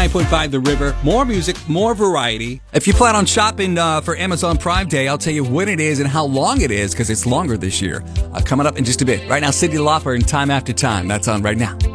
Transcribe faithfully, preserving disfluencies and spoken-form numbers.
ninety-nine point five The River. More music, more variety. If you plan on shopping uh, for Amazon Prime Day, I'll tell you when it is and how long it is because it's longer this year. Uh, coming up in just a bit. Right now, Cyndi Lauper and Time After Time. That's on right now.